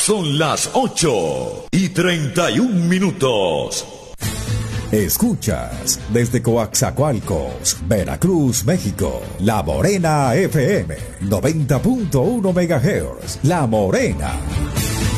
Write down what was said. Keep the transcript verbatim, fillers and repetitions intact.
Son las ocho y treinta y un minutos. Escuchas desde Coaxacualcos, Veracruz, México, La Morena F M, noventa punto uno megahertz. La Morena.